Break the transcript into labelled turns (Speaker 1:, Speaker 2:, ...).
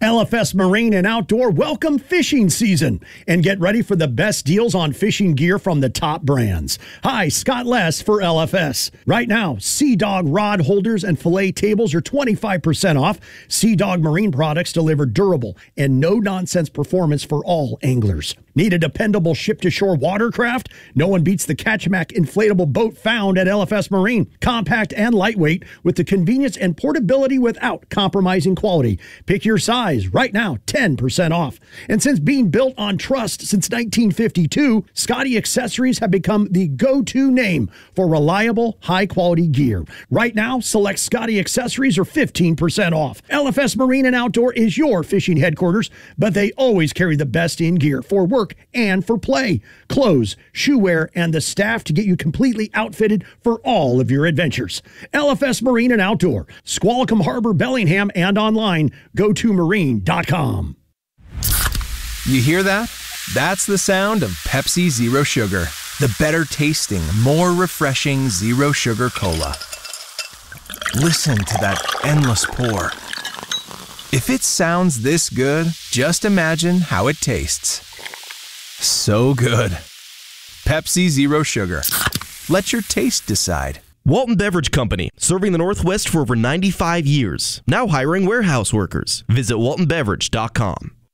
Speaker 1: LFS Marine and Outdoor welcome fishing season and get ready for the best deals on fishing gear from the top brands. Hi, Scott Less for LFS. Right now, Sea Dog rod holders and fillet tables are 25% off. Sea Dog Marine products deliver durable and no-nonsense performance for all anglers. Need a dependable ship-to-shore watercraft? No one beats the Catchmack inflatable boat found at LFS Marine. Compact and lightweight with the convenience and portability without compromising quality. Pick your size. Right now, 10% off. And since being built on trust since 1952, Scotty Accessories have become the go-to name for reliable, high-quality gear. Right now, select Scotty Accessories are 15% off. LFS Marine and Outdoor is your fishing headquarters, but they always carry the best in gear for work and for play. Clothes, shoe wear, and the staff to get you completely outfitted for all of your adventures. LFS Marine and Outdoor, Squalicum Harbor, Bellingham, and online, GoToMarine.com.
Speaker 2: You hear that? That's the sound of Pepsi Zero Sugar, the better tasting, more refreshing Zero Sugar Cola. Listen to that endless pour. If it sounds this good, just imagine how it tastes. So good. Pepsi Zero Sugar. Let your taste decide.
Speaker 3: Walton Beverage Company, serving the Northwest for over 95 years. Now hiring warehouse workers. Visit waltonbeverage.com.